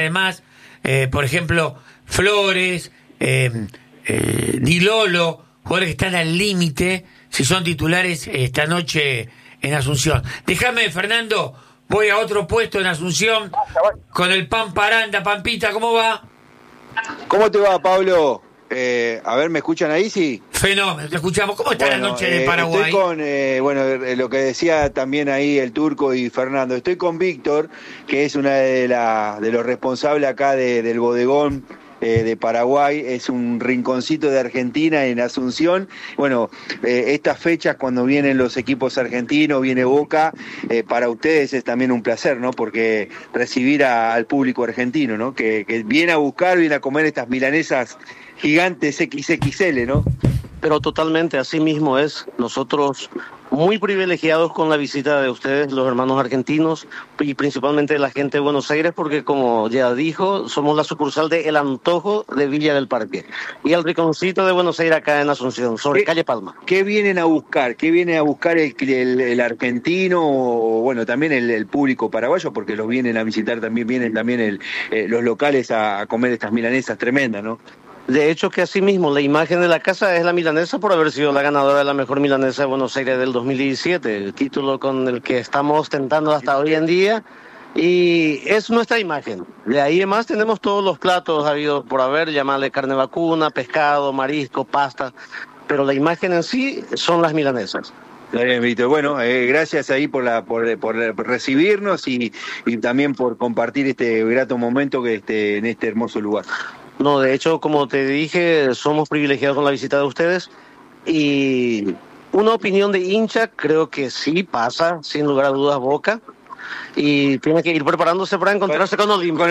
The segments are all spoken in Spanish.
además, por ejemplo, Flores, Di Lolo, jugadores que están al límite, si son titulares esta noche en Asunción. Déjame, Fernando, voy a otro puesto en Asunción con el Pampa Aranda. Pampita, ¿cómo va? ¿Cómo te va, Pablo? A ver, ¿me escuchan ahí? Sí. Fenómeno, te escuchamos. ¿Cómo está la noche de Paraguay? Estoy con, lo que decía también ahí el Turco y Fernando. Estoy con Víctor, que es una de los responsables acá del bodegón de Paraguay. Es un rinconcito de Argentina en Asunción. Bueno, estas fechas cuando vienen los equipos argentinos, viene Boca, para ustedes es también un placer, ¿no? Porque recibir al público argentino, ¿no? Que viene a buscar, viene a comer estas milanesas gigantes XXL, ¿no? Pero totalmente, así mismo es. Nosotros muy privilegiados con la visita de ustedes, los hermanos argentinos, y principalmente de la gente de Buenos Aires, porque como ya dijo, somos la sucursal de El Antojo de Villa del Parque y el rinconcito de Buenos Aires acá en Asunción, sobre calle Palma. ¿Qué vienen a buscar? ¿Qué viene a buscar el argentino o bueno, también el público paraguayo? Porque los vienen a visitar, vienen también los locales a comer estas milanesas tremendas, ¿no? De hecho que así mismo, la imagen de la casa es la milanesa por haber sido la ganadora de la mejor milanesa de Buenos Aires del 2017, el título con el que estamos ostentando hasta hoy en día, y es nuestra imagen. De ahí además tenemos todos los platos habidos por haber, llamarle carne vacuna, pescado, marisco, pasta, pero la imagen en sí son las milanesas. Está bien, Víctor. Bueno, gracias ahí por recibirnos y también por compartir este grato momento en este hermoso lugar. No, de hecho, como te dije, somos privilegiados con la visita de ustedes y una opinión de hincha creo que sí pasa, sin lugar a dudas, Boca, y tiene que ir preparándose para encontrarse con Olimpia.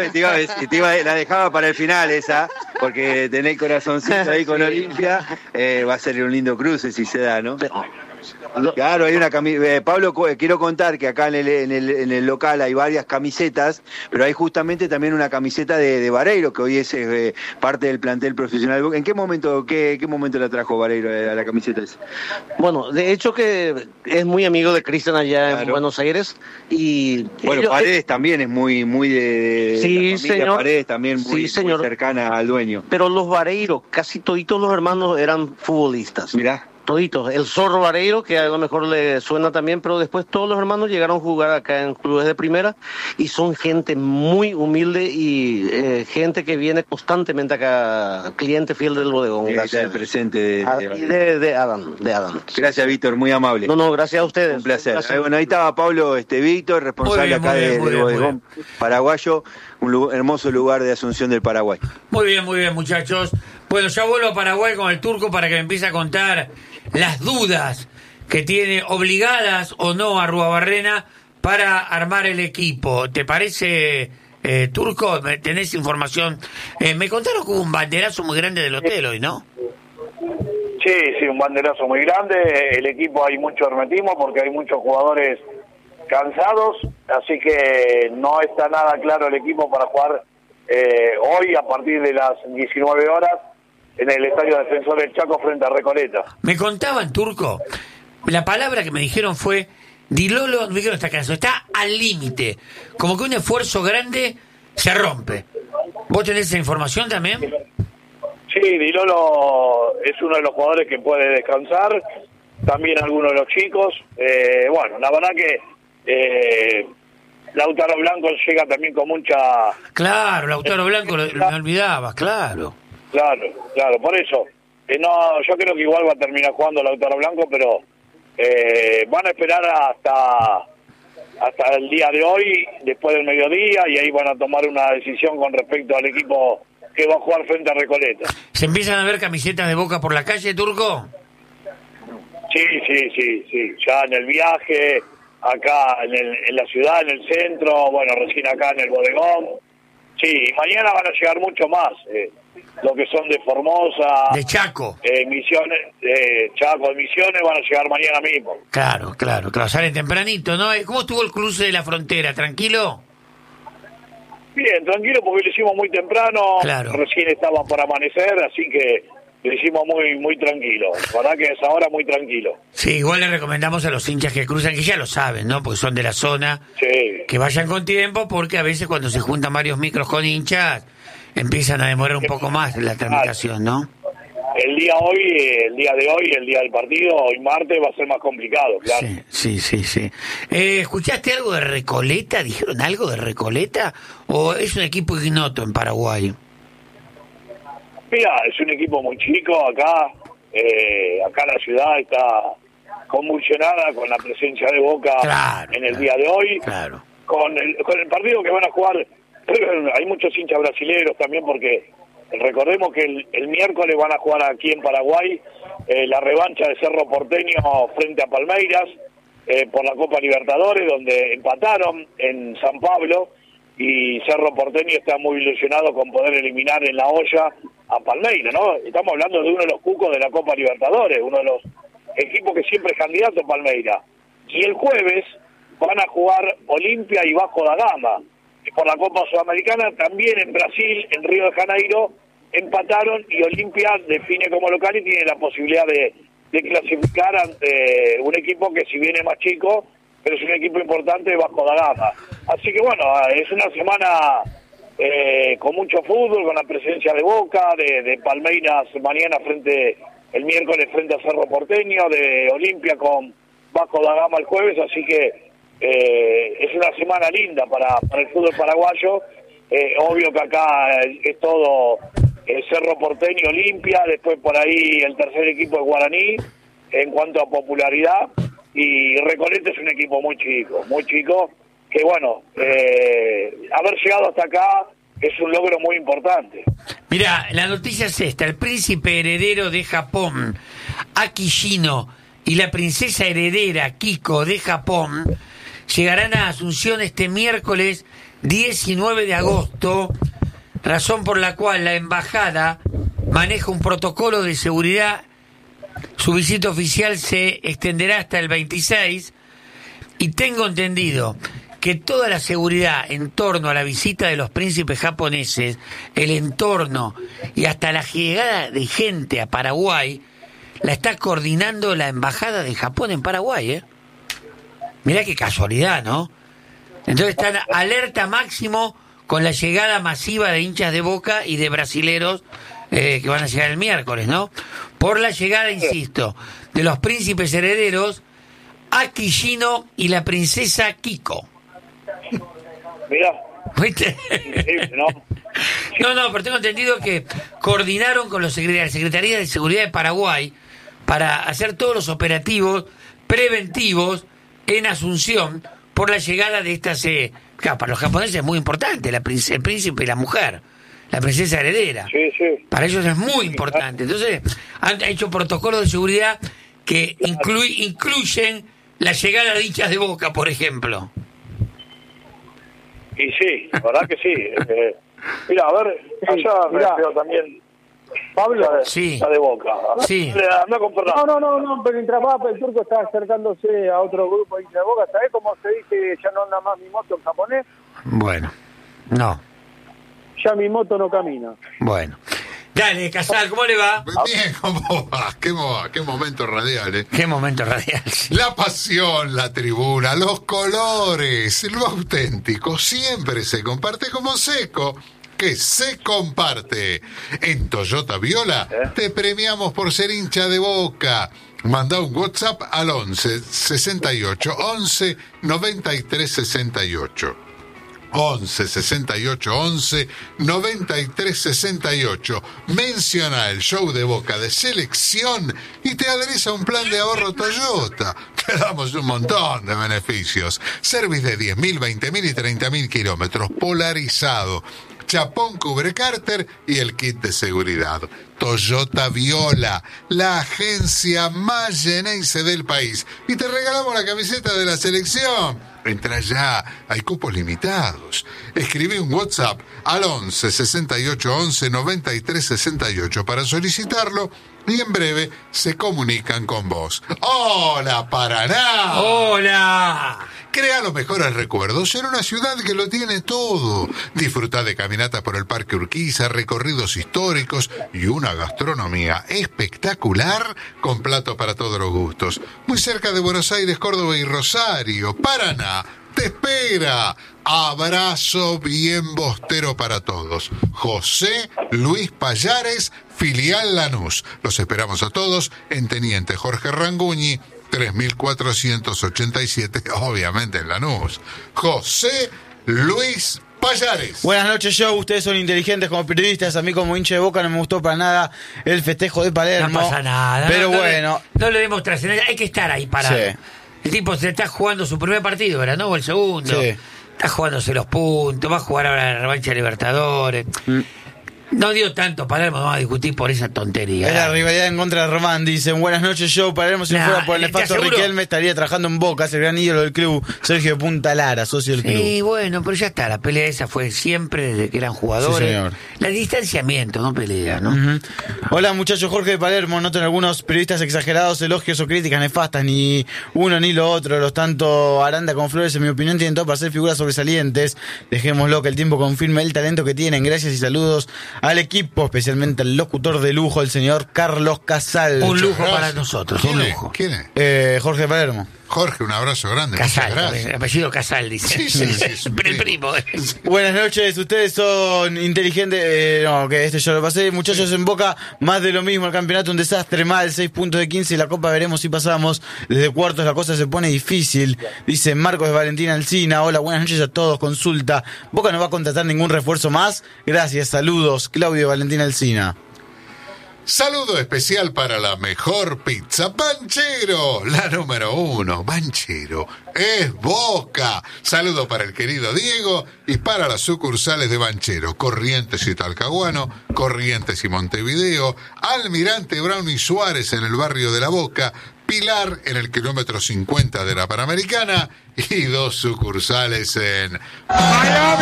La dejaba para el final esa, porque tener el corazoncito ahí con Olimpia, va a ser un lindo cruce si se da, ¿no? Claro, hay una camiseta. Pablo, quiero contar que acá en el local hay varias camisetas, pero hay justamente también una camiseta de Vareiro, que hoy es parte del plantel profesional. ¿En qué momento la trajo Vareiro a la camiseta esa? Bueno, de hecho que es muy amigo de Cristian allá en Buenos Aires y bueno, Paredes también es muy de sí, la familia señor. Paredes también muy cercana al dueño. Pero los Vareiro, casi toditos los hermanos eran futbolistas. Mirá. Toditos, el Zorro Vareiro, que a lo mejor le suena también, pero después todos los hermanos llegaron a jugar acá en clubes de primera y son gente muy humilde y gente que viene constantemente acá, cliente fiel del bodegón. Gracias al presente de Adam. Gracias, Víctor, muy amable. No, gracias a ustedes. Un placer. Bueno, ahí estaba Pablo Víctor, responsable acá del bodegón paraguayo, un hermoso lugar de Asunción del Paraguay. Muy bien, muchachos. Bueno, ya vuelvo a Paraguay con el Turco para que me empiece a contar las dudas que tiene, obligadas o no, a Arruabarrena para armar el equipo. ¿Te parece, Turco? ¿Tenés información? Me contaron que hubo un banderazo muy grande del hotel hoy, ¿no? Sí, un banderazo muy grande. El equipo hay mucho hermetismo porque hay muchos jugadores cansados, así que no está nada claro el equipo para jugar hoy a partir de las 19 horas en el Estadio Defensor del Chaco frente a Recoleta. Me contaban, Turco, la palabra que me dijeron fue, Di Lolo, me dijeron está cansado, está al límite, como que un esfuerzo grande se rompe. ¿Vos tenés esa información también? Sí, Di Lolo es uno de los jugadores que puede descansar, también algunos de los chicos. Bueno, la verdad que Lautaro Blanco llega también con mucha... Claro, Lautaro Blanco, me olvidabas, claro. Claro, por eso. No, yo creo que igual va a terminar jugando Lautaro Blanco, pero van a esperar hasta el día de hoy, después del mediodía, y ahí van a tomar una decisión con respecto al equipo que va a jugar frente a Recoleta. ¿Se empiezan a ver camisetas de Boca por la calle, Turco? Sí. Ya en el viaje, acá en la ciudad, en el centro, bueno, recién acá en el bodegón. Sí, mañana van a llegar mucho más. Lo que son de Formosa, de Chaco, Misiones, Chaco, de Misiones van a llegar mañana mismo. Claro, salen tempranito, ¿no? ¿Cómo estuvo el cruce de la frontera? ¿Tranquilo? Bien, tranquilo porque lo hicimos muy temprano, claro. Recién estaba por amanecer, así que lo hicimos muy tranquilo. La verdad que es ahora muy tranquilo. Sí, igual le recomendamos a los hinchas que cruzan, que ya lo saben, ¿no? Porque son de la zona, Sí. que vayan con tiempo, porque a veces cuando se juntan varios micros con hinchas, empiezan a demorar un poco más la tramitación, ¿no? El día de hoy, el día del partido, hoy martes, va a ser más complicado, claro. Sí. ¿Escuchaste algo de Recoleta? ¿Dijeron algo de Recoleta? ¿O es un equipo ignoto en Paraguay? Mira, es un equipo muy chico acá la ciudad está convulsionada con la presencia de Boca en el día de hoy. Claro. Con el partido que van a jugar, hay muchos hinchas brasileños también porque recordemos que el miércoles van a jugar aquí en Paraguay la revancha de Cerro Porteño frente a Palmeiras por la Copa Libertadores, donde empataron en San Pablo y Cerro Porteño está muy ilusionado con poder eliminar en la olla a Palmeiras, ¿no? Estamos hablando de uno de los cucos de la Copa Libertadores, uno de los equipos que siempre es candidato a Palmeiras. Y el jueves van a jugar Olimpia y Vasco da Gama por la Copa Sudamericana, también en Brasil, en Río de Janeiro, empataron y Olimpia define como local y tiene la posibilidad de clasificar ante un equipo que si bien es más chico, pero es un equipo importante, Vasco da Gama. Así que bueno, es una semana con mucho fútbol, con la presencia de Boca, de Palmeiras mañana el miércoles frente a Cerro Porteño, de Olimpia con Vasco da Gama el jueves, así que es una semana linda para el fútbol paraguayo. Obvio que acá es todo Cerro Porteño, Olimpia, después por ahí el tercer equipo es Guaraní en cuanto a popularidad, y Recoleta es un equipo muy chico, que bueno, haber llegado hasta acá es un logro muy importante. Mira, la noticia es esta: el príncipe heredero de Japón, Akishino, y la princesa heredera, Kiko, de Japón, llegarán a Asunción este miércoles 19 de agosto, razón por la cual la embajada maneja un protocolo de seguridad. Su visita oficial se extenderá hasta el 26 y tengo entendido que toda la seguridad en torno a la visita de los príncipes japoneses, el entorno y hasta la llegada de gente a Paraguay, la está coordinando la embajada de Japón en Paraguay, ¿eh? Mirá qué casualidad, ¿no? Entonces están alerta máximo con la llegada masiva de hinchas de Boca y de brasileros que van a llegar el miércoles, ¿no? Por la llegada, insisto, de los príncipes herederos, Akishino y la princesa Kiko. Mirá. ¿Viste? ¿No? No, pero tengo entendido que coordinaron con la Secretaría de Seguridad de Paraguay para hacer todos los operativos preventivos en Asunción por la llegada de estas... Claro, para los japoneses es muy importante el príncipe y la mujer, la princesa heredera. Sí. Para ellos es muy importante. Entonces han hecho protocolos de seguridad que incluyen la llegada de hinchas de Boca, por ejemplo. Y sí, la verdad que sí. Mira, a ver, allá veo también Pablo, sí. La de Boca. Sí. Anda con Fernando. No, pero mientras va, el turco está acercándose a otro grupo de hinchas de Boca. ¿Sabés cómo se dice ya no anda más mi moto en japonés? Bueno, no. Ya mi moto no camina. Bueno. Dale, Casal, ¿cómo le va? Bien, ¿cómo va? Qué momento radial, ¿eh? Qué momento radial. La pasión, la tribuna, los colores, lo auténtico, siempre se comparte como Seco, que se comparte. En Toyota Viola te premiamos por ser hincha de Boca. Manda un WhatsApp al 11 68 11 93 68. 11 68 11 93 68. Menciona el show de Boca de selección y te adherís a un plan de ahorro Toyota. Te damos un montón de beneficios. Service de 10.000, 20.000 y 30.000 kilómetros. Polarizado. Chapón cubre cárter y el kit de seguridad. Toyota Viola, la agencia más llenense del país. Y te regalamos la camiseta de la selección. Entra ya, hay cupos limitados. Escribí un WhatsApp al 11 68 11 93 68 para solicitarlo y en breve se comunican con vos. ¡Hola, Paraná! ¡Hola! Crea los mejores recuerdos en una ciudad que lo tiene todo. Disfruta de caminatas por el Parque Urquiza, recorridos históricos y una gastronomía espectacular con platos para todos los gustos. Muy cerca de Buenos Aires, Córdoba y Rosario. Paraná te espera. Abrazo bien bostero para todos. José Luis Payares, filial Lanús. Los esperamos a todos en Teniente Jorge Ranguñi, 3487, obviamente en Lanús. José Luis Payares. Buenas noches, Joe. Ustedes son inteligentes como periodistas. A mí, como hincha de Boca, no me gustó para nada el festejo de Palermo. No pasa nada. Pero bueno. No le demos trascendencia. Hay que estar ahí parado. Sí. El tipo se está jugando su primer partido, ¿verdad? ¿No? O el segundo. Sí. Está jugándose los puntos. Va a jugar ahora la revancha de Libertadores. No dio tanto Palermo, vamos a discutir por esa tontería. Es la rivalidad en contra de Román. Dicen, buenas noches, Joe. Palermo, si fuera por el nefasto Riquelme, estaría trabajando en Boca. Es el gran ídolo del club, Sergio Punta Lara, socio del club. Sí, bueno, pero ya está. La pelea esa fue siempre desde que eran jugadores. Sí, señor. El distanciamiento, no pelea, ¿no? Uh-huh. Hola, muchachos. Jorge de Palermo. Noto en algunos periodistas exagerados elogios o críticas nefastas. Ni uno ni lo otro. Los tanto Aranda como Flores, en mi opinión, tienen todo para ser figuras sobresalientes. Dejémoslo que el tiempo confirme el talento que tienen. Gracias y saludos al equipo, especialmente al locutor de lujo, el señor Carlos Casal. Un lujo para nosotros, un lujo. ¿Quién es? Jorge de Palermo. Jorge, un abrazo grande. Casal, muchas gracias. apellido Casal, dice. Sí, el primo. Buenas noches, ustedes son inteligentes. No, que este yo lo pasé. Muchachos, en Boca, más de lo mismo. El campeonato un desastre, mal, 6 puntos de 15. Y la Copa veremos si pasamos. Desde cuartos la cosa se pone difícil. Dice Marcos de Valentina Alsina. Hola, buenas noches a todos. Consulta. Boca no va a contratar ningún refuerzo más. Gracias, saludos. Claudio de Valentina Alsina. Saludo especial para la mejor pizza Banchero, la número 1. Banchero es Boca. Saludo para el querido Diego y para las sucursales de Banchero, Corrientes y Talcahuano, Corrientes y Montevideo, Almirante Brown y Suárez en el barrio de La Boca, Pilar en el kilómetro 50 de la Panamericana y 2 sucursales en Miami.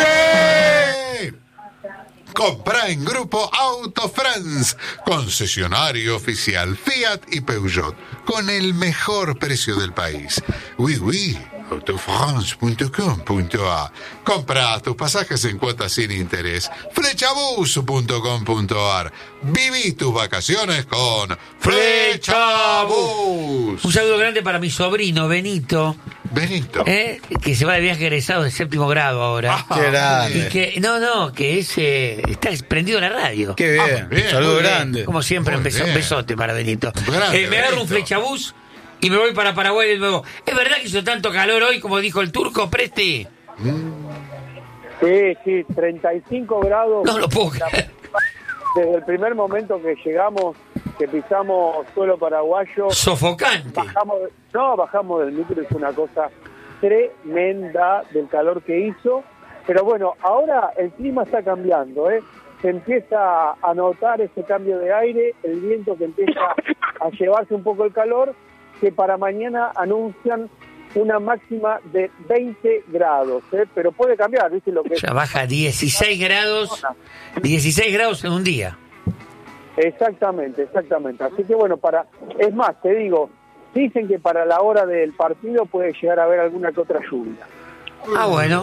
Comprá en Grupo Auto France, concesionario oficial Fiat y Peugeot, con el mejor precio del país. Oui, autofrance.com.ar. Comprá tus pasajes en cuotas sin interés. Flechabus.com.ar. Viví tus vacaciones con Flechabus. Un saludo grande para mi sobrino Benito, que se va de viaje egresado de 7º grado ahora. Qué grande. Y que, que es, está prendido a la radio. Qué bien. Bien, Saludo muy bien. grande. Como siempre, un bien. besote para Benito. Grande, Me agarro un Benito. flechabús y me voy para Paraguay de nuevo. ¿Es verdad que hizo tanto calor hoy, como dijo el turco, Presti? Sí, 35 grados. No lo puedo creer. Desde el primer momento que llegamos, que pisamos suelo paraguayo, Sofocante. bajamos del micro, es una cosa tremenda del calor que hizo. Pero bueno, ahora el clima está cambiando, se empieza a notar ese cambio de aire, el viento que empieza a llevarse un poco el calor, que para mañana anuncian una máxima de 20 grados, pero puede cambiar, ¿viste? Lo que Ya baja 16 grados en un día. Exactamente. Así que bueno, es más, te digo, dicen que para la hora del partido puede llegar a haber alguna que otra lluvia. Bueno,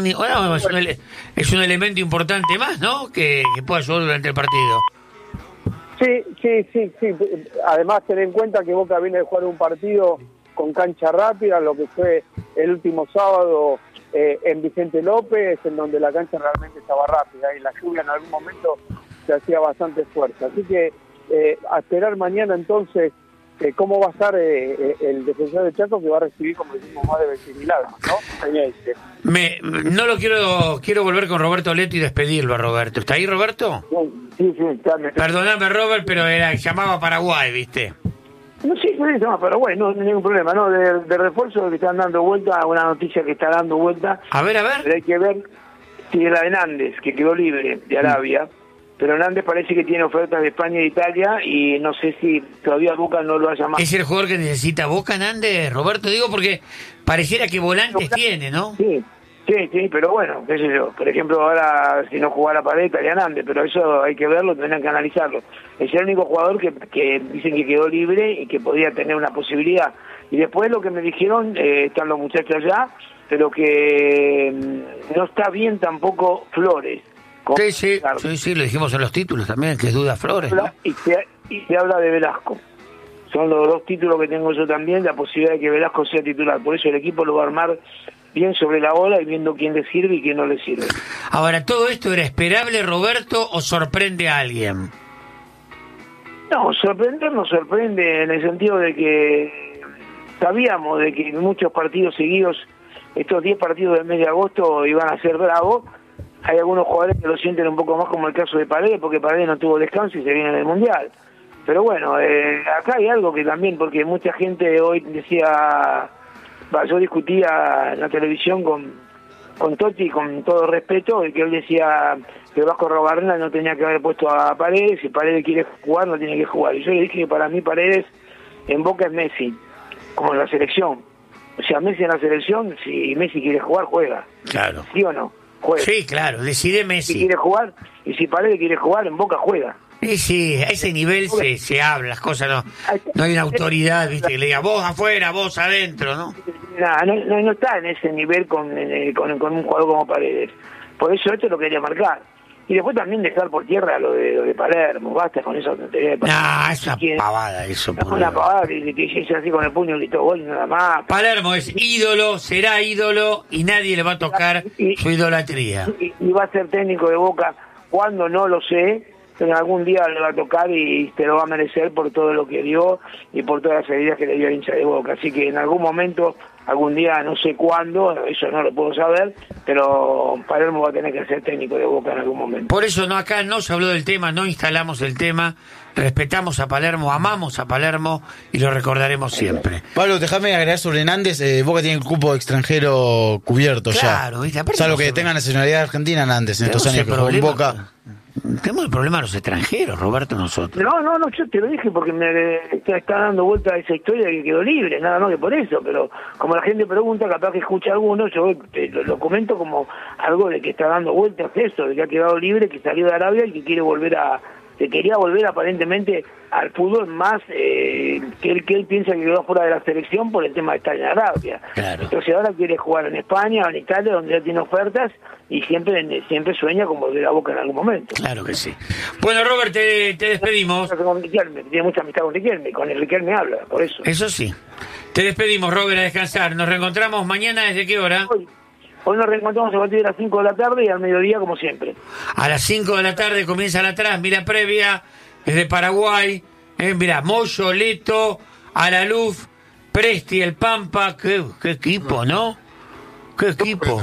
es un elemento importante más, ¿no? Que pueda ayudar durante el partido. Sí. Además, ten en cuenta que Boca viene de jugar un partido con cancha rápida, lo que fue el último sábado en Vicente López, en donde la cancha realmente estaba rápida y la lluvia en algún momento se hacía bastante fuerte. Así que a esperar mañana entonces cómo va a estar el defensor de Chaco, que va a recibir, como decimos, más de 20 milagros, ¿no? No lo quiero volver con Roberto Leto y despedirlo a Roberto. ¿Está ahí, Roberto? Sí, claro. Perdóname, Robert, pero llamaba Paraguay, ¿viste? No, sí, pero bueno, no hay ningún problema, ¿no? De refuerzo que están dando vuelta, una noticia que está dando vuelta. A ver. Pero hay que ver si el Hernández, que quedó libre de Arabia, pero Hernández parece que tiene ofertas de España e Italia y no sé si todavía Boca no lo ha llamado. ¿Es el jugador que necesita Boca, Hernández, Roberto? Digo porque pareciera que volantes tiene, ¿no? Sí, pero bueno, qué sé yo. Por ejemplo, ahora si no jugara Paredes estaría Hernández, pero eso hay que verlo, tendrán que analizarlo. Es el único jugador que dicen que quedó libre y que podía tener una posibilidad. Y después lo que me dijeron, están los muchachos allá, pero que no está bien tampoco Flores. Sí, lo dijimos en los títulos también, que es duda Flores, ¿no? Y se habla de Velasco. Son los dos títulos que tengo yo también, la posibilidad de que Velasco sea titular. Por eso el equipo lo va a armar bien sobre la ola y viendo quién le sirve y quién no le sirve. Ahora, ¿todo esto era esperable, Roberto, o sorprende a alguien? No, sorprender nos sorprende en el sentido de que sabíamos de que muchos partidos seguidos, estos 10 partidos del mes de agosto iban a ser bravos. Hay algunos jugadores que lo sienten un poco más, como el caso de Paredes, porque Paredes no tuvo descanso y se viene en el Mundial. Pero bueno, acá hay algo que también, porque mucha gente hoy decía, yo discutía en la televisión con Totti, con todo respeto, y que él decía que Vasco Robarrena no tenía que haber puesto a Paredes, si Paredes quiere jugar, no tiene que jugar. Y yo le dije que para mí Paredes en Boca es Messi, como en la selección. O sea, Messi en la selección, si Messi quiere jugar, juega. Claro. ¿Sí o no? Juega. Sí, claro, decide Messi. Si quiere jugar, y si Paredes quiere jugar, en Boca juega. Sí, a ese nivel se habla, las cosas no hay una autoridad, viste, que le diga vos afuera, vos adentro, ¿no? No está en ese nivel con un jugador como Paredes. Por eso esto lo quería marcar. Y después también dejar por tierra lo de Palermo, basta con esa tontería de Palermo. No, es una pavada eso. Es una pavada que dice así con el puño y gritó gol y nada más. Palermo es ídolo, será ídolo y nadie le va a tocar su idolatría. Y va a ser técnico de Boca cuando no lo sé, pero algún día le va a tocar y te lo va a merecer por todo lo que dio y por todas las heridas que le dio el hincha de Boca. Así que en algún momento, algún día, no sé cuándo, eso no lo puedo saber, pero Palermo va a tener que ser técnico de Boca en algún momento. Por eso acá no se habló del tema, no instalamos el tema, respetamos a Palermo, amamos a Palermo y lo recordaremos siempre. Pablo, déjame agregar sobre Hernández, Boca tiene el cupo extranjero cubierto claro, ya. ¿viste? Aparte Salvo que tenga nacionalidad argentina Hernández en estos años que jugó en Boca. Tenemos el problema de los extranjeros, Roberto, nosotros. No, yo te lo dije porque me está dando vuelta a esa historia de que quedó libre, nada más que por eso, pero como la gente pregunta, capaz que escucha alguno, yo lo comento como algo de que está dando vueltas eso, de que ha quedado libre, que salió de Arabia y que quería volver aparentemente al fútbol más que él piensa que quedó fuera de la selección por el tema de estar en Arabia. Claro. Entonces ahora quiere jugar en España o en Italia, donde ya tiene ofertas y siempre sueña con volver a Boca en algún momento. Claro que sí. Bueno, Robert, te despedimos. Tiene mucha amistad con Riquelme, con el Riquelme habla, por eso. Eso sí. Te despedimos, Robert, a descansar. Nos reencontramos mañana, ¿desde qué hora? Hoy nos reencontramos a partir de las 5 de la tarde y al mediodía, como siempre. A las 5 de la tarde comienza la mira previa desde Paraguay. Mirá, Moyo, Leto, Alaluf, Presti, el Pampa. Qué equipo, ¿no? Qué equipo.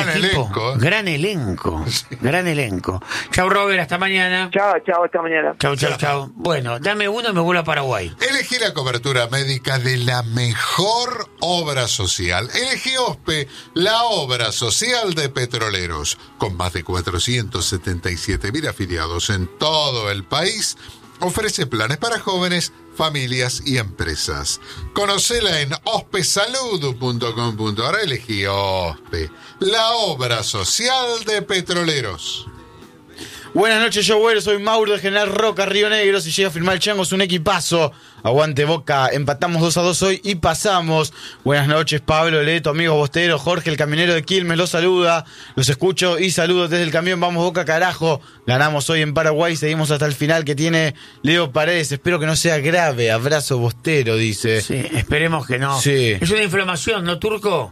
Gran elenco. Gran elenco. Chau, Robert, hasta mañana. Chao, hasta mañana. Chau. Bueno, dame uno y me vuelvo a Paraguay. Elegí la cobertura médica de la mejor obra social. Elegí OSPE, la obra social de Petroleros. Con más de 477.000 afiliados en todo el país, ofrece planes para jóvenes, familias y empresas. Conocela en ospesalud.com.ar. Elegí OSPE, la obra social de Petroleros. Buenas noches, yo bueno, soy Mauro de General Roca, Río Negro. Si llega a firmar el Chango es un equipazo. Aguante Boca, empatamos 2-2 hoy y pasamos. Buenas noches, Pablo, Leto, amigos bosteros. Jorge, el camionero de Quilmes, los saluda. Los escucho y saludo desde el camión. Vamos Boca, carajo. Ganamos hoy en Paraguay, seguimos hasta el final que tiene Leo Paredes. Espero que no sea grave. Abrazo bostero, dice. Sí, esperemos que no. Sí. Es una inflamación, ¿no, Turco?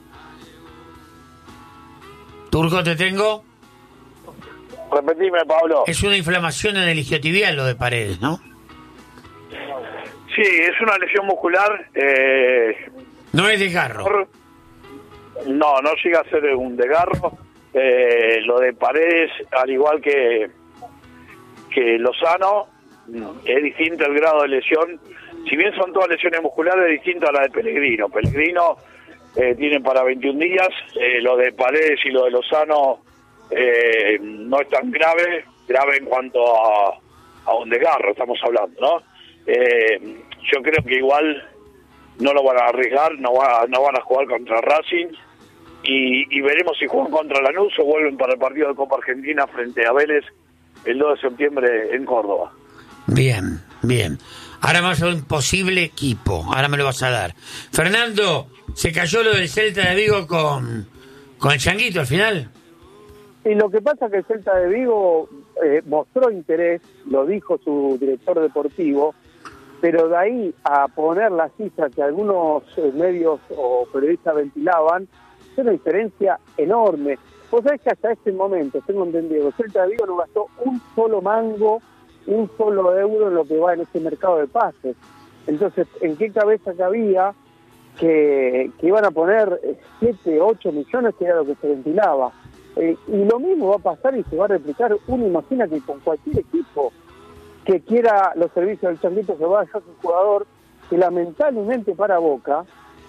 ¿Turco te tengo? Repetime, Pablo. Es una inflamación en el isquiotibial lo de Paredes, ¿no? Sí, es una lesión muscular. No es desgarro. No llega a ser un desgarro. Lo de Paredes, al igual que Lozano, es distinto el grado de lesión. Si bien son todas lesiones musculares, es distinto a la de Pellegrino. Pellegrino tiene para 21 días. Lo de Paredes y lo de Lozano no es tan grave, grave en cuanto a un desgarro, estamos hablando, ¿no? Yo creo que igual no lo van a arriesgar, no van a jugar contra Racing, y veremos si juegan contra Lanús o vuelven para el partido de Copa Argentina frente a Vélez el 2 de septiembre en Córdoba. Bien. Ahora vamos a un posible equipo, ahora me lo vas a dar. Fernando, ¿se cayó lo del Celta de Vigo con el Changuito al final? Y lo que pasa es que el Celta de Vigo mostró interés, lo dijo su director deportivo, pero de ahí a poner la cifra que algunos medios o periodistas ventilaban, es una diferencia enorme. Vos sabés que hasta este momento, tengo entendido, el Celta de Vigo no gastó un solo mango, un solo euro en lo que va en este mercado de pases. Entonces, ¿en qué cabeza cabía que iban a poner 7, 8 millones, que era lo que se ventilaba? Y lo mismo va a pasar y se va a replicar. Uno imagina que con cualquier equipo que quiera los servicios del Changuito, se va a dejar un jugador que lamentablemente para Boca,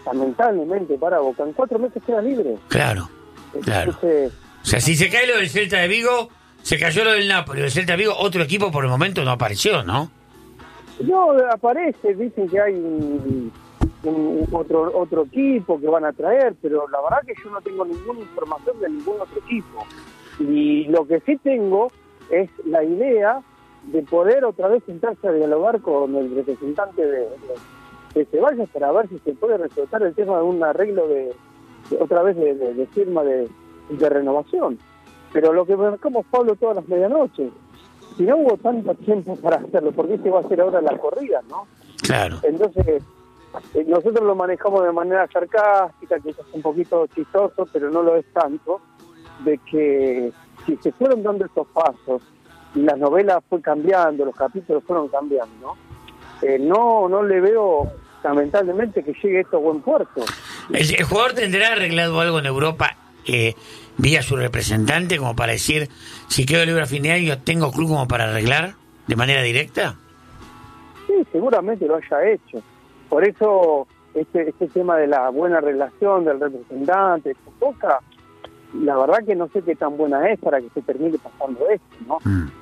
en 4 meses queda libre. Claro. Entonces, O sea, si se cae lo del Celta de Vigo, se cayó lo del Napoli. El Celta de Vigo, otro equipo por el momento no apareció, ¿no? no, aparece, dicen que hay otro equipo que van a traer, pero la verdad que yo no tengo ninguna información de ningún otro equipo. Y lo que sí tengo es la idea de poder otra vez sentarse a dialogar con el representante de Ceballos para ver si se puede resolver el tema de un arreglo de firma de renovación. Pero lo que marcamos, Pablo, todas las medianoches, si no hubo tanto tiempo para hacerlo, porque se va a hacer ahora la corrida, ¿no? Claro. Entonces, nosotros lo manejamos de manera sarcástica, que es un poquito chistoso, pero no lo es tanto, de que si se fueron dando estos pasos y la novela fue cambiando, los capítulos fueron cambiando, no le veo lamentablemente que llegue esto a buen puerto. ¿El jugador tendrá arreglado algo en Europa vía su representante como para decir, si quedo libre a fin de año, tengo club como para arreglar de manera directa? Sí, seguramente lo haya hecho. Por eso este tema de la buena relación del representante con Boca, la verdad que no sé qué tan buena es para que se termine pasando esto, ¿no?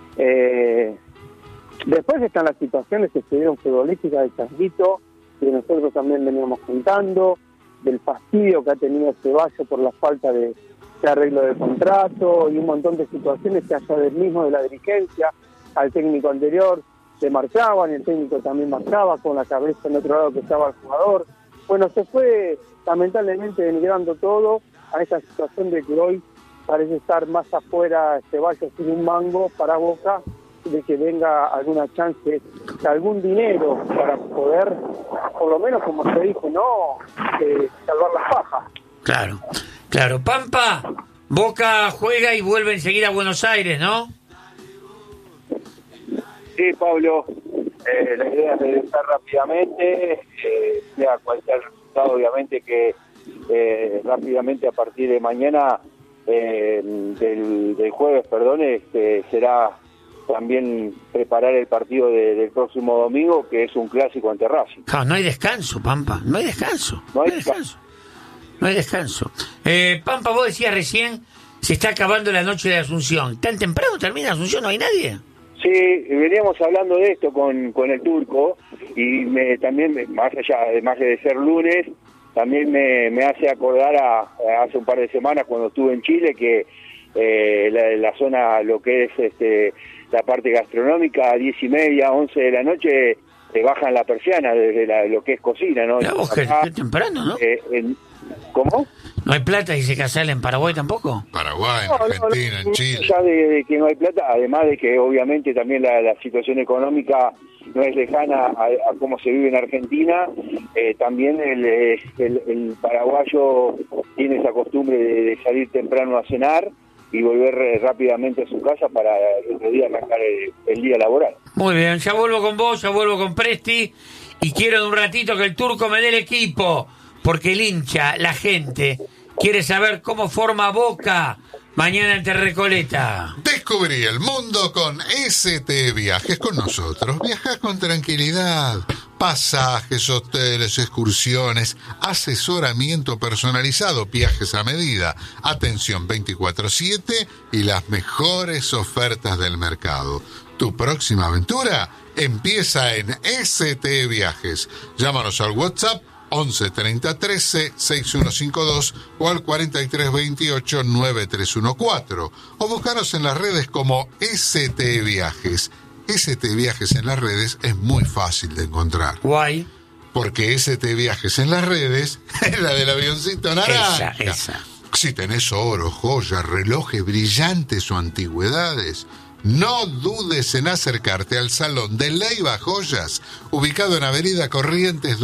Después están las situaciones que se dieron futbolísticas del Changuito, que nosotros también veníamos contando, del fastidio que ha tenido Ceballos por la falta de arreglo de contrato y un montón de situaciones que hasta del mismo de la dirigencia al técnico anterior se marchaban, y el técnico también marchaba con la cabeza en otro lado que estaba el jugador. Bueno, se fue lamentablemente denigrando todo a esta situación de que hoy parece estar más afuera Ceballos sin un mango para Boca, de que venga alguna chance de algún dinero para poder, por lo menos como se dijo, salvar las pajas. Claro. Pampa, Boca juega y vuelve enseguida a Buenos Aires, ¿no? Sí, Pablo, la idea es regresar rápidamente, sea cual sea el resultado, obviamente que rápidamente a partir de mañana, del jueves, será también preparar el partido del próximo domingo, que es un clásico ante Racing. No hay descanso, Pampa, no hay descanso. Pampa, vos decías recién, se está acabando la noche de Asunción. ¿Tan temprano termina Asunción? ¿No hay nadie? Sí, veníamos hablando de esto con el Turco, y también, más allá, además de ser lunes, también me hace acordar a hace un par de semanas cuando estuve en Chile, que la zona, lo que es la parte gastronómica, a 10:30, 11 de la noche, te bajan la persiana desde lo que es cocina, ¿no? Qué temprano, ¿no? ¿Cómo? ¿No hay plata y se casala en Paraguay tampoco? Paraguay, en Argentina, en Chile. Ya de que no hay plata, además de que obviamente también la situación económica no es lejana a cómo se vive en Argentina, también el paraguayo tiene esa costumbre de salir temprano a cenar y volver rápidamente a su casa para el otro día arrancar el día laboral. Muy bien, ya vuelvo con vos, ya vuelvo con Presti, y quiero en un ratito que el Turco me dé el equipo, porque el hincha, la gente, quiere saber cómo forma Boca mañana ante Recoleta. Descubrí el mundo con ST Viajes. Con nosotros viajas con tranquilidad. pasajes, hoteles, excursiones, asesoramiento personalizado, viajes a medida, atención 24/7 y las mejores ofertas del mercado. Tu próxima aventura empieza en ST Viajes. Llámanos al WhatsApp 11 30 13 6152 o al 43 28 9314 o buscaros en las redes como ST Viajes. ST Viajes en las redes es muy fácil de encontrar. Guay. Porque ST Viajes en las redes es la del avioncito naranja. Esa. Si tenés oro, joyas, relojes brillantes o antigüedades, no dudes en acercarte al Salón de Leiva Joyas, ubicado en Avenida Corrientes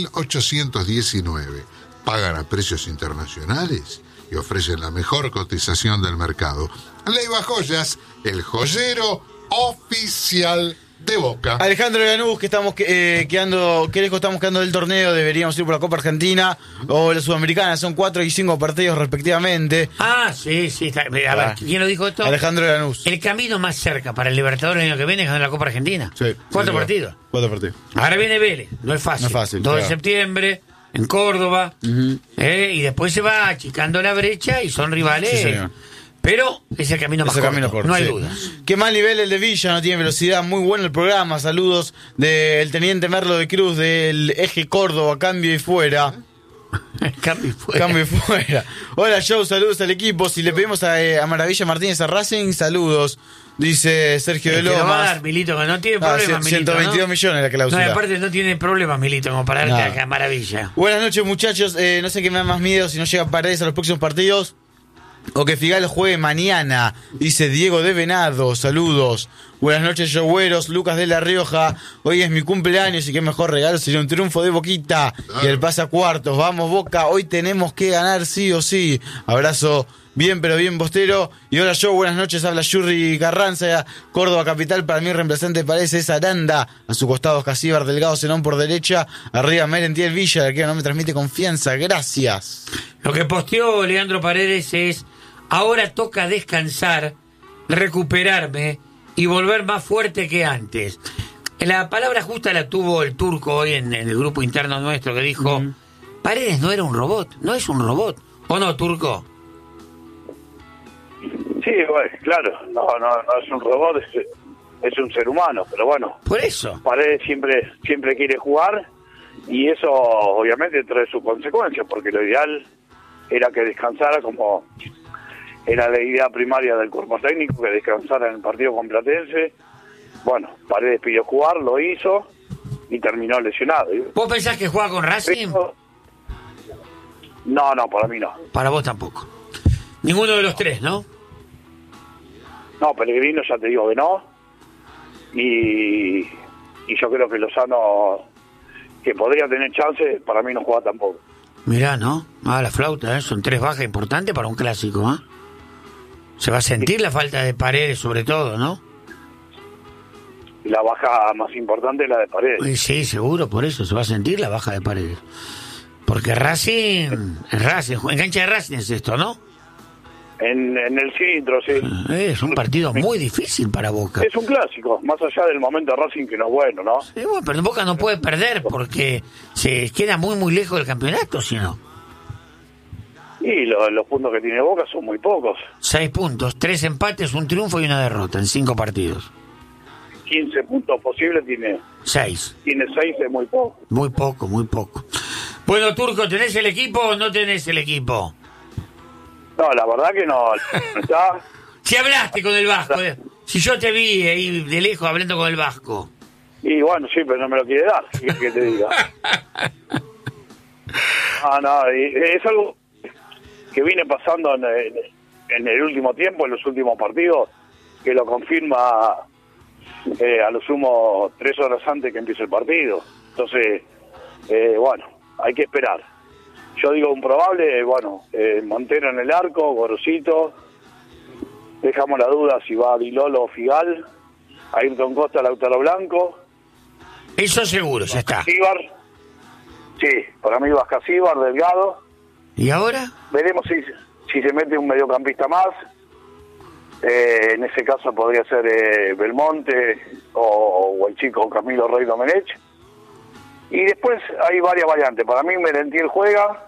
2819. Pagan a precios internacionales y ofrecen la mejor cotización del mercado. Leiva Joyas, el joyero oficial de Boca. Alejandro Lanús, que estamos quedando del torneo, deberíamos ir por la Copa Argentina o la Sudamericana, son 4 y 5 partidos respectivamente. Sí, está. A ver, ¿quién lo dijo esto? Alejandro Lanús. El camino más cerca para el Libertadores el año que viene es ganar la Copa Argentina. Sí. 4 partidos. 4 partidos. Ahora viene Vélez, no es fácil. 2 claro. de septiembre, en Córdoba, y después se va achicando la brecha y son rivales. Sí, señor. Pero es el camino más corto, no hay dudas. Qué mal nivel el de Villa, no tiene velocidad, muy bueno el programa. Saludos del teniente Merlo de Cruz del Eje Córdoba, cambio y fuera. Cambio y fuera. Hola Joe, saludos al equipo. Si le pedimos a Maravilla Martínez a Racing, saludos. Dice Sergio de Lomas. Lo va a dar, Milito, que no tiene problemas, Milito, 122 ¿no? millones la cláusula. No, y aparte no tiene problemas, Milito, como para darte acá, Maravilla. Buenas noches, muchachos. No sé qué me da más miedo si no llega Paredes a los próximos partidos o que Figal juegue mañana, dice Diego de Venado. Saludos. Buenas noches, Jogueros. Lucas de La Rioja. Hoy es mi cumpleaños y qué mejor regalo sería un triunfo de Boquita y el pase a cuartos. Vamos, Boca, hoy tenemos que ganar sí o sí. Abrazo bien, pero bien bostero. Y hola, Joe, buenas noches. Habla Yurri Carranza, Córdoba Capital. Para mí, reemplazante parece es Aranda. A su costado, Casíbar, Delgado, Zenón por derecha. Arriba, Merentiel Villa, el que no me transmite confianza. Gracias. Lo que posteó Leandro Paredes es: ahora toca descansar, recuperarme y volver más fuerte que antes. La palabra justa la tuvo el Turco hoy en el grupo interno nuestro, que dijo: Paredes no era un robot, no es un robot. ¿O no, Turco? Sí, bueno, claro, no es un robot, es un ser humano, pero bueno. Por eso. Paredes siempre quiere jugar y eso obviamente trae sus consecuencias, porque lo ideal era que descansara, como era la idea primaria del cuerpo técnico, que descansara en el partido con Platense. Bueno, Paredes pidió jugar, lo hizo y terminó lesionado. ¿Vos pensás que juega con Racing? No, para mí no. Para vos tampoco. Ninguno de los tres, ¿no? No, Pellegrino ya te digo que no. Y yo creo que Lozano, que podría tener chance, para mí no juega tampoco. Mirá, ¿no? La flauta, ¿eh? Son 3 bajas importantes para un clásico, ¿eh? Se va a sentir la falta de Paredes, sobre todo, ¿no? La baja más importante es la de Paredes. Sí, seguro, por eso se va a sentir la baja de Paredes. Porque Racing, en cancha de Racing es esto, ¿no? En el Cintro, sí. Es un partido muy difícil para Boca. Es un clásico, más allá del momento de Racing, que no es bueno, ¿no? Sí, bueno, pero Boca no puede perder porque se queda muy lejos del campeonato, si no. Y los puntos que tiene Boca son muy pocos. 6 puntos, 3 empates, un triunfo y una derrota en 5 partidos. 15 puntos posibles tiene. 6. Tiene 6, es muy poco. Muy poco. Bueno, Turco, ¿tenés el equipo o no tenés el equipo? No, la verdad que no está. Si hablaste con el Vasco, si yo te vi ahí de lejos hablando con el Vasco. Y bueno, sí, pero no me lo quiere dar, que te diga. Es algo que viene pasando en el último tiempo, en los últimos partidos, que lo confirma a lo sumo 3 horas antes que empiece el partido. Entonces, bueno, hay que esperar. Yo digo un probable, Montero en el arco, Gorosito. Dejamos la duda si va Dilolo o Figal. Ayrton Costa, Lautaro Blanco. Eso seguro, ya está. Casíbar. Sí, para mí va Casíbar, Delgado. ¿Y ahora? Veremos si se mete un mediocampista más. En ese caso podría ser Belmonte o el chico Camilo Rey Domenech. Y después hay varias variantes. Para mí Merentiel juega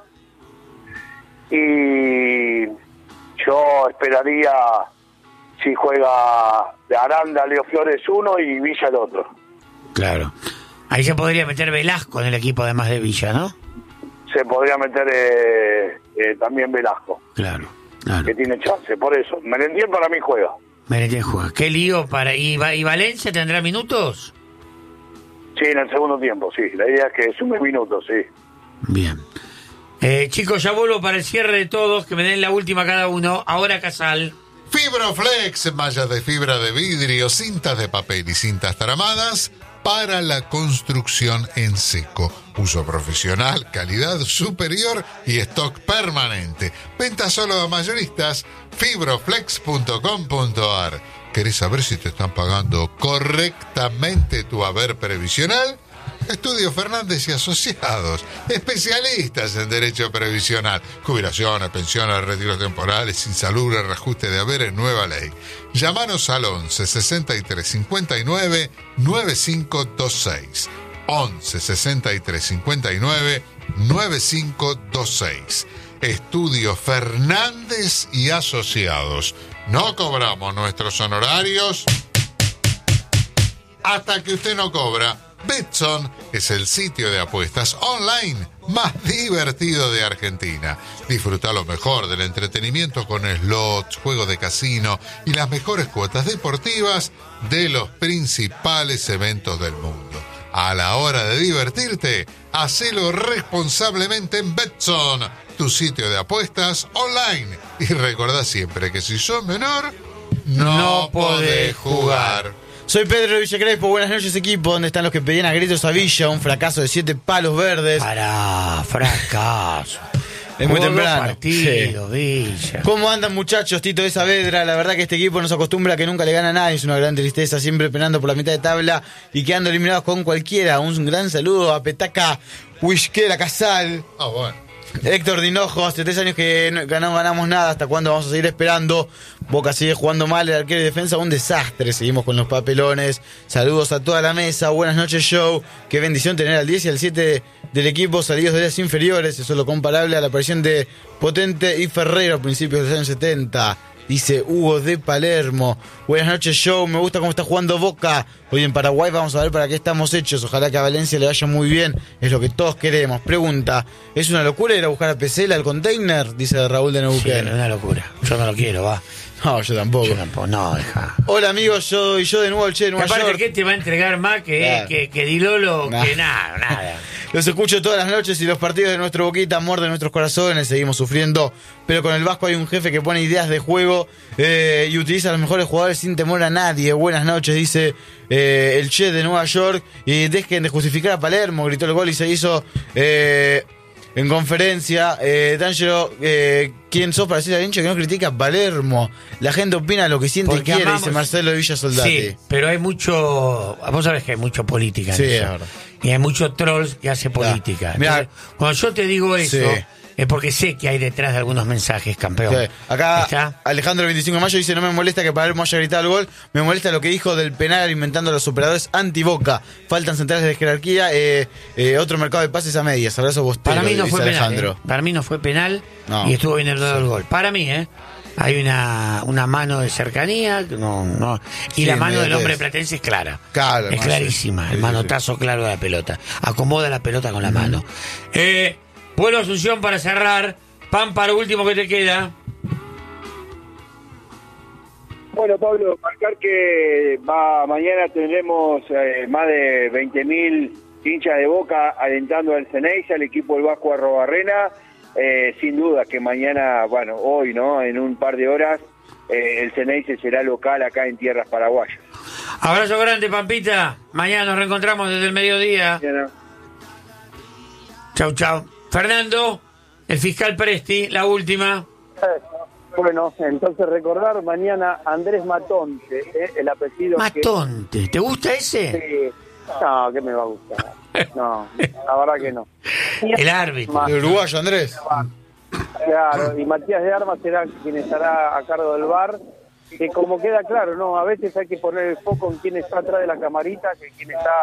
y yo esperaría si juega de Aranda, Leo Flores uno y Villa el otro. Claro. Ahí se podría meter Velasco en el equipo además de Villa, ¿no? Se podría meter también Velasco. Claro. Que tiene chance, por eso. Merentiel para mí juega. Merentiel juega. Qué lío para... ¿Y Valencia tendrá minutos? Sí, en el segundo tiempo, sí. La idea es que sume minutos, sí. Bien. Chicos, ya vuelvo para el cierre de todos, que me den la última cada uno. Ahora Casal. Fibroflex, mallas de fibra de vidrio, cintas de papel y cintas tramadas para la construcción en seco. Uso profesional, calidad superior y stock permanente. Venta solo a mayoristas. Fibroflex.com.ar. ¿Querés saber si te están pagando correctamente tu haber previsional? Estudio Fernández y Asociados, especialistas en derecho previsional, jubilaciones, pensiones, retiros temporales, insalubre, reajuste de haberes, nueva ley. Llámanos al 11 63 59 9526. 11 63 59 9526. Estudio Fernández y Asociados. No cobramos nuestros honorarios hasta que usted no cobra. Betson es el sitio de apuestas online más divertido de Argentina. Disfruta lo mejor del entretenimiento con slots, juegos de casino y las mejores cuotas deportivas de los principales eventos del mundo. A la hora de divertirte, hacelo responsablemente en Betson, tu sitio de apuestas online. Y recordá siempre que si sos menor, no podés jugar. Soy Pedro Villa Crespo, buenas noches equipo. ¿Dónde están los que pedían a gritos a Villa? Un fracaso de 7 palos verdes. Para fracaso. Es muy temprano. Partido, sí. Villa. ¿Cómo andan muchachos? Tito de Saavedra. La verdad que este equipo nos acostumbra a que nunca le gana a nadie. Es una gran tristeza, siempre penando por la mitad de tabla y quedando eliminados con cualquiera. Un gran saludo a Petaca Huisquera Casal. Bueno. Héctor Dinojo, hace 3 años que no ganamos nada. ¿Hasta cuándo vamos a seguir esperando? Boca sigue jugando mal, el arquero de defensa un desastre. Seguimos con los papelones. Saludos a toda la mesa, buenas noches show. Qué bendición tener al 10 y al 7 del equipo salidos de las inferiores. Eso es lo comparable a la aparición de Potente y Ferrero a principios de los años 70. Dice Hugo de Palermo. Buenas noches show, me gusta cómo está jugando Boca. Hoy en Paraguay vamos a ver para qué estamos hechos. Ojalá que a Valencia le vaya muy bien. Es lo que todos queremos. Pregunta, ¿es una locura ir a buscar a Pesela al container? Dice Raúl de Neuquén. Sí, es una locura. Yo no lo quiero, va. No, yo tampoco. No, deja. Hola amigos, soy yo de nuevo el Che de Nueva York. Aparte, York. ¿qué te va a entregar más Claro. que Dilolo? Que nada. Los escucho todas las noches y los partidos de nuestro Boquita muerden nuestros corazones. Seguimos sufriendo, pero con el Vasco hay un jefe que pone ideas de juego y utiliza a los mejores jugadores sin temor a nadie. Buenas noches, dice el Che de Nueva York. Y dejen de justificar a Palermo, gritó el gol y se hizo en conferencia. D'Angelo, ¿quién sos para decirle a Vincho que no critica a Palermo? La gente opina lo que siente Porque y quiere, amamos. dice Marcelo Villa Soldati. Sí, pero hay mucho... Vos sabés que hay mucho política en Sí, eso. es verdad. Y hay muchos trolls que hace política. Mirá. Entonces, cuando yo te digo eso, Sí. es porque sé que hay detrás de algunos mensajes, campeón. Sí. Acá ¿Está? Alejandro 25 de mayo dice: no me molesta que Palermo haya gritado el gol, me molesta lo que dijo del penal alimentando a los operadores anti-Boca. Faltan centrales de jerarquía, otro mercado de pases a medias. Abrazo Bostero, Para mí no dice fue Alejandro. penal. Para mí no fue penal No. y estuvo bien el gol. Para mí, hay una mano de cercanía, no. Y Sí, la mano del inmediatez. hombre platense es clara. Claro, es no, clarísima. sí. El Sí, manotazo claro de la pelota. Acomoda la pelota con la mano. Pueblo Asunción para cerrar. Pámparo, último que te queda. Bueno, Pablo, marcar que mañana tendremos más de 20.000 hinchas de Boca alentando al Ceneice, al equipo del Vasco Arrobarrena. Sin duda que mañana, bueno, hoy, ¿no? En un par de horas, el Ceneice será local acá en tierras paraguayas. Abrazo grande, Pampita. Mañana nos reencontramos desde el mediodía. Mañana. Chau. Fernando, el fiscal Presti, la última. Bueno, entonces recordar mañana Andrés Matonte, el apellido Matonte, ¿te gusta ese? que... No, que me va a gustar. No, la verdad que no. El árbitro. El uruguayo, Andrés. Claro, y Matías de Armas será quien estará a cargo del VAR, que como queda claro, no, a veces hay que poner el foco en quién está atrás de la camarita, que quien está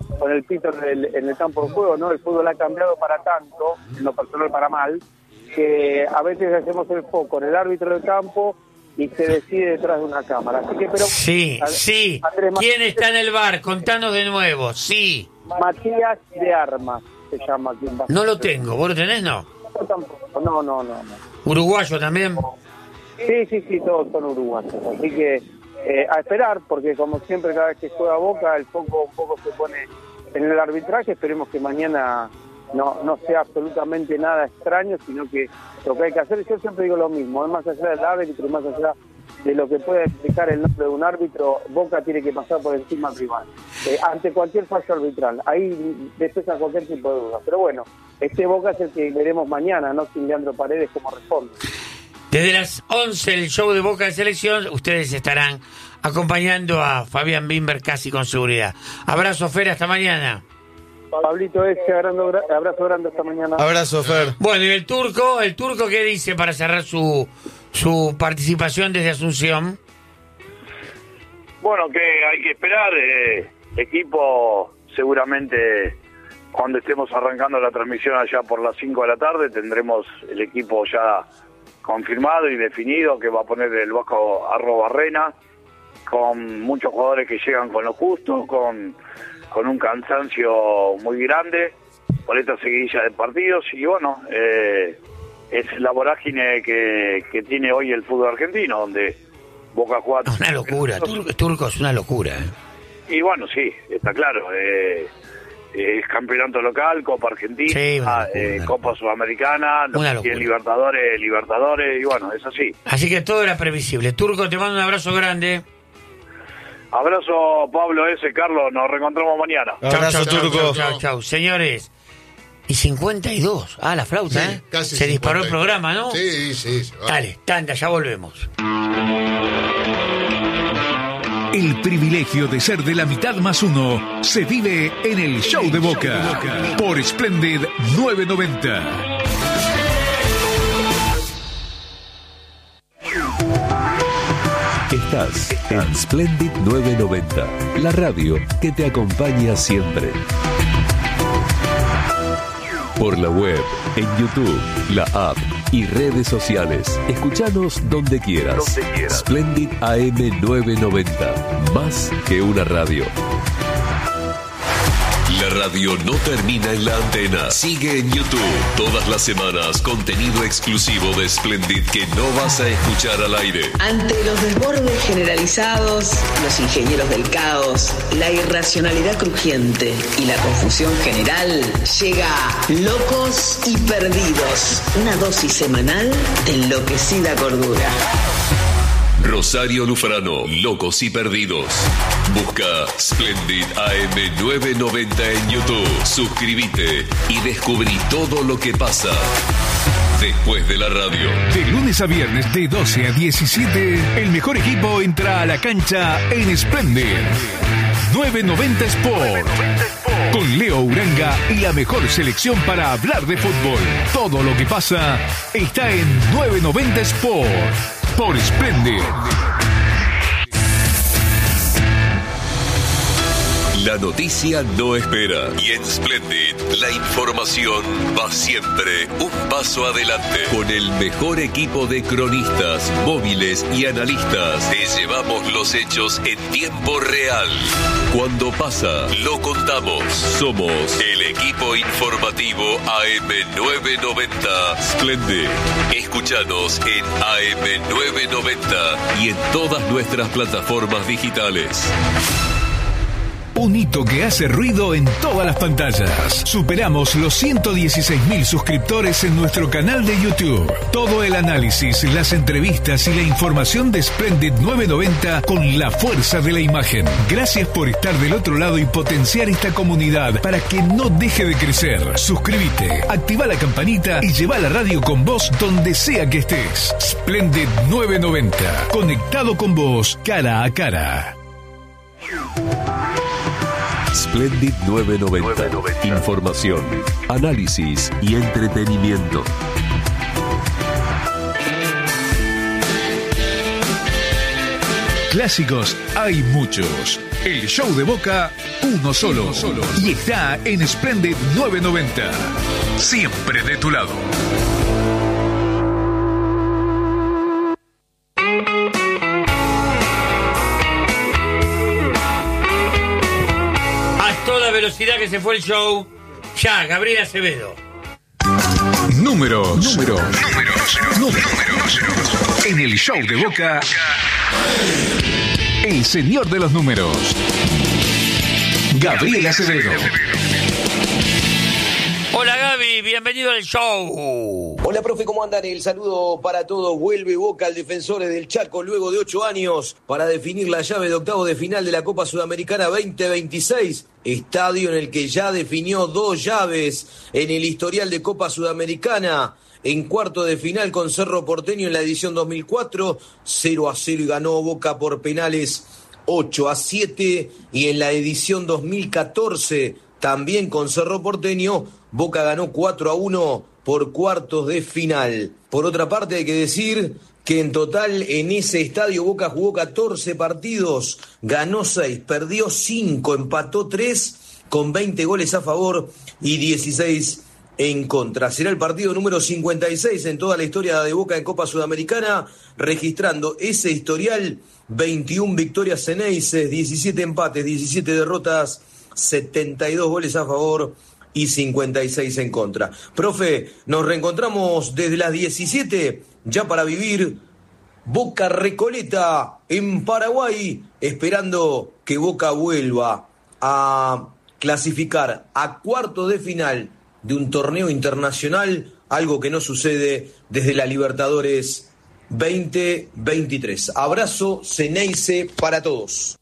el pito en el campo de juego, ¿no? El fútbol ha cambiado para tanto, en lo personal para mal, que a veces hacemos el foco en el árbitro del campo y se decide detrás de una cámara. Así que, pero Sí. ¿Quién está en el bar? Contanos de nuevo. Sí. Matías de Armas se llama. Quien va. No lo tengo. ¿Vos lo tenés? No. Yo tampoco. No. ¿Uruguayo también? Sí, todos son uruguayos. Así que a esperar, porque como siempre cada vez que juega Boca, el foco un poco se pone en el arbitraje. Esperemos que mañana no sea absolutamente nada extraño, sino que lo que hay que hacer, yo siempre digo lo mismo, más allá del árbitro, más allá de lo que pueda explicar el nombre de un árbitro, Boca tiene que pasar por encima del rival, ante cualquier fallo arbitral, ahí despesa cualquier tipo de duda. Pero bueno, este Boca es el que veremos mañana, no sin Leandro Paredes como responde. Desde las 11 el show de Boca de Selección, ustedes estarán acompañando a Fabián Bimber casi con seguridad. Abrazo, Fer, hasta mañana. Pablito, abrazo grande esta mañana. Abrazo, Fer. Bueno, ¿y el turco qué dice para cerrar su participación desde Asunción? Bueno, que hay que esperar. Equipo, seguramente cuando estemos arrancando la transmisión allá por las 5 de la tarde, tendremos el equipo ya confirmado y definido que va a poner el Vasco Arrobarrena, con muchos jugadores que llegan con lo justo, con un cansancio muy grande por esta seguidilla de partidos, y bueno, es la vorágine que tiene hoy el fútbol argentino, donde Boca juega... Una locura, Turco es una locura. Y bueno, sí, está claro, es campeonato local, Copa Argentina, sí, Copa Sudamericana, Libertadores, y bueno, es así. Así que todo era previsible. Turco, te mando un abrazo grande. Abrazo, Pablo Carlos, nos reencontramos mañana. Abrazo, Turco. Chau. Señores, y 52. La flauta, sí, casi se 50. disparó el programa, ¿no? Sí. Dale, tanda, ya volvemos. El privilegio de ser de la mitad más uno se vive en el show de Boca por Splendid 990. Estás en Splendid 990, la radio que te acompaña siempre. Por la web, en YouTube, la app y redes sociales. Escuchanos donde quieras. Splendid AM 990, más que una radio. La radio no termina en la antena. Sigue en YouTube todas las semanas contenido exclusivo de Splendid que no vas a escuchar al aire. Ante los desbordes generalizados, los ingenieros del caos, la irracionalidad crujiente y la confusión general, llega Locos y Perdidos, una dosis semanal de enloquecida cordura. Rosario Lufrano, Locos y Perdidos. Busca Splendid AM 990 en YouTube. Suscríbete y descubrí todo lo que pasa después de la radio. De lunes a viernes de 12 a 17, el mejor equipo entra a la cancha en Splendid 990 Sport. Con Leo Uranga y la mejor selección para hablar de fútbol. Todo lo que pasa está en 990 Sport. Por Splendid. La noticia no espera y en Splendid la información va siempre un paso adelante. Con el mejor equipo de cronistas, móviles y analistas te llevamos los hechos en tiempo real. Cuando pasa, lo contamos. Somos el equipo informativo AM990 Splendid. Escúchanos en AM990 y en todas nuestras plataformas digitales. Un hito que hace ruido en todas las pantallas. Superamos los 116.000 suscriptores en nuestro canal de YouTube. Todo el análisis, las entrevistas y la información de Splendid 990 con la fuerza de la imagen. Gracias por estar del otro lado y potenciar esta comunidad para que no deje de crecer. Suscríbete, activa la campanita y lleva la radio con vos donde sea que estés. Splendid 990, conectado con vos cara a cara. Splendid 990. Información, análisis y entretenimiento. Clásicos hay muchos. El show de Boca, uno solo. Y está en Splendid 990. Siempre de tu lado. A toda velocidad que se fue el show. Ya, Gabriel Acevedo. Números. En el show de Boca, el señor de los números, Gabriel Acevedo. Hola Gaby, bienvenido al show. Hola profe, ¿cómo andan? El saludo para todos. Vuelve Boca al Defensores del Chaco luego de 8 años para definir la llave de octavos de final de la Copa Sudamericana 2026. Estadio en el que ya definió 2 llaves en el historial de Copa Sudamericana. En cuarto de final con Cerro Porteño en la edición 2004, 0-0 y ganó Boca por penales 8-7. Y en la edición 2014, también con Cerro Porteño, Boca ganó 4-1 por cuartos de final. Por otra parte, hay que decir que en total en ese estadio Boca jugó 14 partidos, ganó 6, perdió 5, empató 3, con 20 goles a favor y 16 en contra. Será el partido número 56 en toda la historia de Boca en Copa Sudamericana, registrando ese historial: 21 victorias Xeneises, 17 empates, 17 derrotas, 72 goles a favor y 56 en contra. Profe, nos reencontramos desde las 17 ya para vivir Boca Recoleta en Paraguay, esperando que Boca vuelva a clasificar a cuartos de final de un torneo internacional, algo que no sucede desde la Libertadores 2023. Abrazo Xeneize para todos.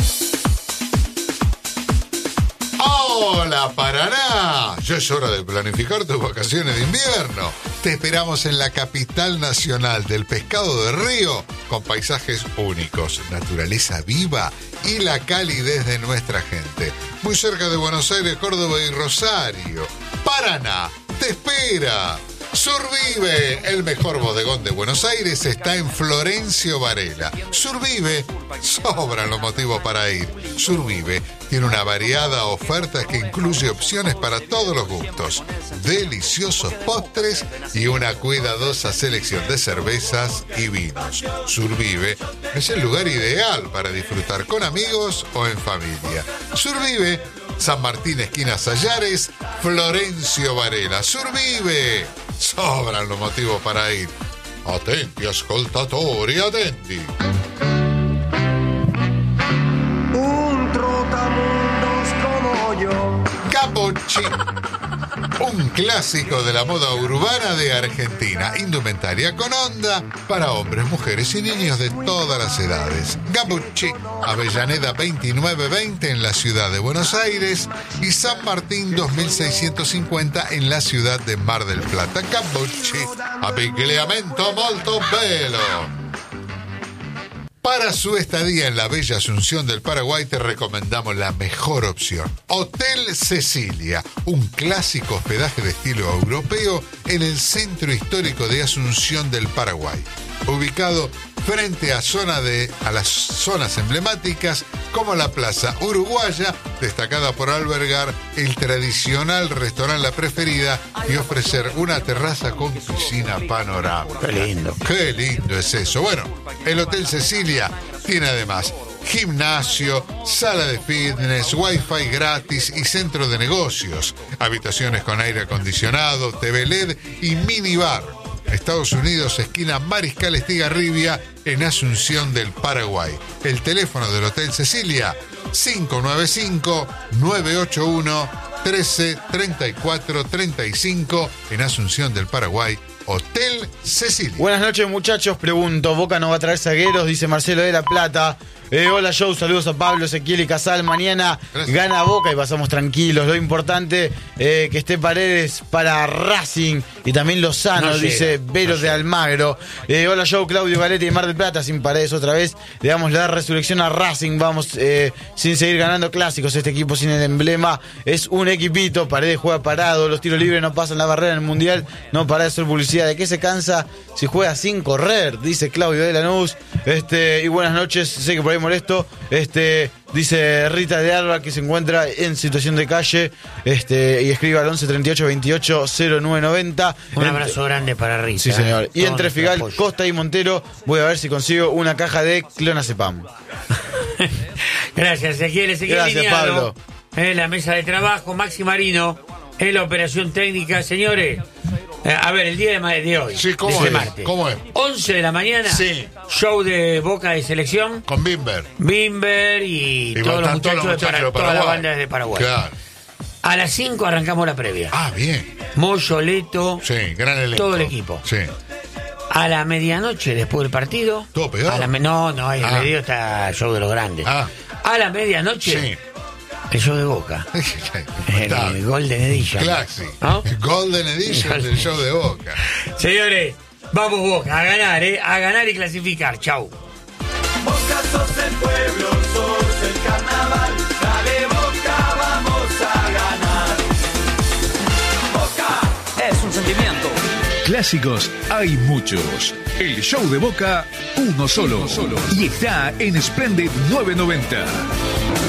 ¡Hola, Paraná! Ya es hora de planificar tus vacaciones de invierno. Te esperamos en la capital nacional del pescado de río, con paisajes únicos, naturaleza viva y la calidez de nuestra gente. Muy cerca de Buenos Aires, Córdoba y Rosario. Paraná te espera. Survive, el mejor bodegón de Buenos Aires, está en Florencio Varela. Survive, sobran los motivos para ir. Survive tiene una variada oferta que incluye opciones para todos los gustos, deliciosos postres y una cuidadosa selección de cervezas y vinos. Survive es el lugar ideal para disfrutar con amigos o en familia. Survive, San Martín, esquina Sallares, Florencio Varela. Survive, sobran los motivos para ir. Attenti, ascoltatori, attenti. Un trotamundos como yo. Cappuccino, un clásico de la moda urbana de Argentina. Indumentaria con onda para hombres, mujeres y niños de todas las edades. Cappuccino, Avellaneda 2920 en la ciudad de Buenos Aires y San Martín 2650 en la ciudad de Mar del Plata. Cappuccino, abbigliamento molto bello. Para su estadía en la bella Asunción del Paraguay te recomendamos la mejor opción. Hotel Cecilia, un clásico hospedaje de estilo europeo en el centro histórico de Asunción del Paraguay. Ubicado frente a las zonas emblemáticas como la Plaza Uruguaya, destacada por albergar el tradicional restaurante La Preferida y ofrecer una terraza con piscina panorámica. Qué lindo. Qué lindo es eso. Bueno, el Hotel Cecilia tiene además gimnasio, sala de fitness, wifi gratis y centro de negocios, habitaciones con aire acondicionado, TV LED y minibar. Estados Unidos, esquina Mariscal Estigarribia, en Asunción del Paraguay. El teléfono del Hotel Cecilia, 595-981-1334-35, en Asunción del Paraguay. Hotel Cecilia. Buenas noches, muchachos. Pregunto, ¿Boca no va a traer zagueros? Dice Marcelo de La Plata. Hola, Joe, saludos a Pablo, Ezequiel y Casal. Mañana gana Boca y pasamos tranquilos. Lo importante que esté Paredes para Racing y también Lozano, no dice Vero de Almagro. Hola, Joe, Claudio Galetti de Mar del Plata. Sin Paredes otra vez. Le damos la resurrección a Racing. Vamos sin seguir ganando clásicos. Este equipo sin el emblema es un equipito. Paredes juega parado. Los tiros libres no pasan la barrera en el Mundial. No para de hacer publicidad. decía, ¿de qué se cansa si juega sin correr? Dice Claudio de Lanús. Y buenas noches, sé que por ahí molesto. Dice Rita de Alba que se encuentra en situación de calle. Y escribe al 11 38 28 0990. Un abrazo grande para Rita. Sí, señor. Y Todo entre nuestro Figal, apoyo. Costa y Montero, voy a ver si consigo una caja de clonazepam. Gracias, Ezequiel Gracias, Liñano. Pablo. La mesa de trabajo, Maxi Marino, en la operación técnica. Señores, a ver, el día de hoy, Sí, ¿cómo de es? martes, ¿Cómo es? 11 de la mañana, Sí. show de Boca de Selección, Con Bimber. Bimber y todos los están muchachos, de toda la Paraguay. banda de Paraguay. Claro. A las 5 arrancamos la previa. Ah, bien. Moyo, Leto, Sí, gran elenco. todo el equipo. Sí. A la medianoche, después del partido. ¿Todo pegado? No, el medio está el show de los grandes. Ah. A la medianoche, Sí. el show de Boca. El Golden Edition. Classic. ¿No? Golden Edition del show de Boca. Señores, vamos Boca, a ganar y clasificar. Chau. Boca sos el pueblo, sos el carnaval. Dale Boca, vamos a ganar. Boca es un sentimiento. Clásicos hay muchos. El show de Boca, uno solo. Y está en Splendid 990.